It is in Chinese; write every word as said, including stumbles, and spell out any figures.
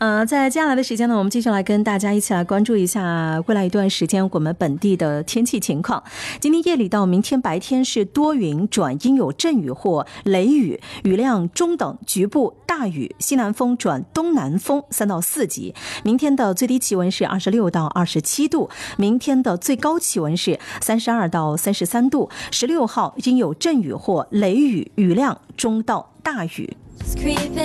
呃，在接下来的时间呢，我们继续来跟大家一起来关注一下未来一段时间我们本地的天气情况。今天夜里到明天白天是多云转阴有阵雨或雷雨，雨量中等，局部大雨，西南风转东南风三到四级。明天的最低气温是二十六到二十七度，明天的最高气温是三十二到三十三度。十六号阴有阵雨或雷雨，雨量中到大雨。